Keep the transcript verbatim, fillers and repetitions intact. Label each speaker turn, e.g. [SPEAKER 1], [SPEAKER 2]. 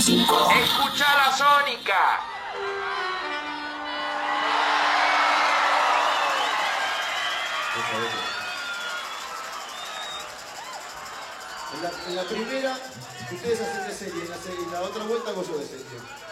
[SPEAKER 1] Escucha la Sónica.
[SPEAKER 2] En la, en la primera, ustedes hacen de serie, en la, serie, en la otra vuelta hago yo de serie.